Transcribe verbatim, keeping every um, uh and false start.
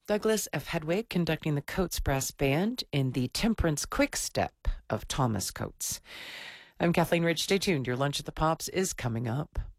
Douglas F. Hedwig conducting the Coates Brass Band in the Temperance Quick Step of Thomas Coates. I'm Kathleen Ridge. Stay tuned. Your Lunch at the Pops is coming up.